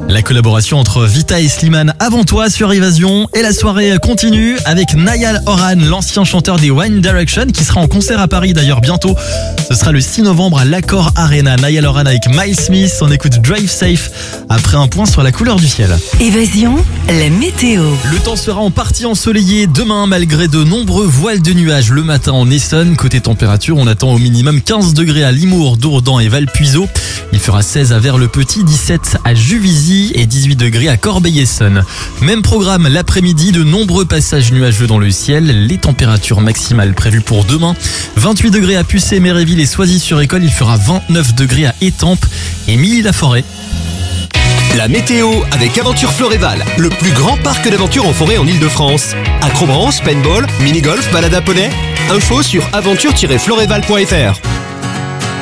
La collaboration entre Vita et Slimane avant toi sur Évasion, et la soirée continue avec Niall Horan, l'ancien chanteur des One Direction, qui sera en concert à Paris d'ailleurs bientôt. Ce sera le 6 novembre à l'Accor Arena. Niall Horan avec Miles Smith, on écoute Drive Safe après un point sur la couleur du ciel. Évasion, la météo. Le temps sera en partie ensoleillé demain malgré de nombreux voiles de nuages le matin en Essonne. Côté température, on attend au minimum 15 degrés à Limours, Dourdan et Valpuiseau. Il fera 16 à Vers-le-Petit, 17 à Juvisy et 18 degrés à Corbeil-Essonnes. Même programme l'après-midi, de nombreux passages nuageux dans le ciel. Les températures maximales prévues pour demain: 28 degrés à Pucé, Méréville et Soisy-sur-École. Il fera 29 degrés à Étampes et Milly-la-Forêt. La météo avec Aventure Floréval, le plus grand parc d'aventure en forêt en Ile-de-France. Acrobranche, paintball, mini-golf, balade à poney. Info sur aventure-floréval.fr.